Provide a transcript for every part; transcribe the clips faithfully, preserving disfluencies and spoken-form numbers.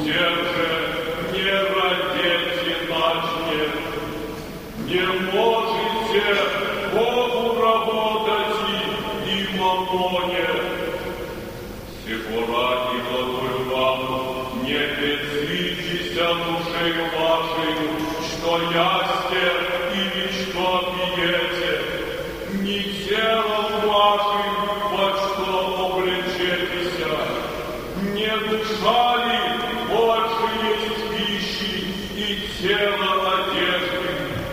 тем же не родите начнет. Не можете Богу работать и мамоне. Сего ради глаголю вам, не предсвидися душею вашей, что ясте или что пьете, не телом вашим, во что облечетеся, не душа ли больше есть пищи и тело одежды.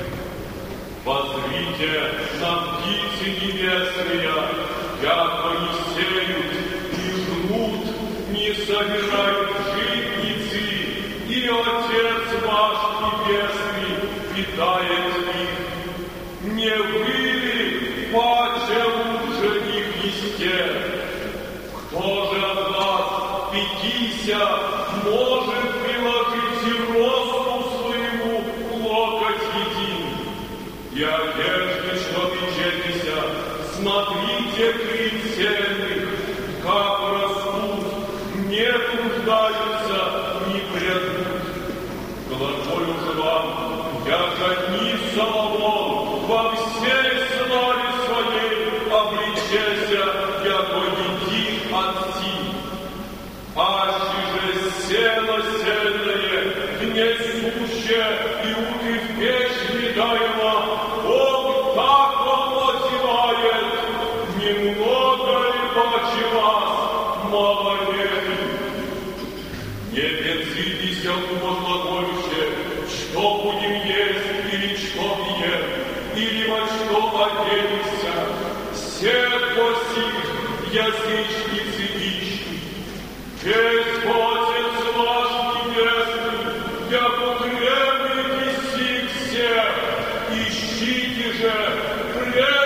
Возрите на птицы небесные, яко не сеют, не жнут, не собирают житницы, и Отец ваш Небесный питает их. Не вы ли паче лучше их есте? Кто же от вас, пятися, может приложить и росту своему локоть един? И одежды, что печетеся, смотрите крицельных, как растут, не труждаются, не прядут. Глаголю же вам, яко ни Соломон во всей славе своей обличеся, яко един от сих. Аще же сено сельное, несущее и уты в печь видаемо, Бог так вам отзывает, немного ли паче вас, малолетний? Не предсвидися умозглаголюще, что будем есть или что пьем, или во что оденемся. Сед сих язычницы ищут. Весь Отец ваш Небесный, яко требуете сих всех, ищите же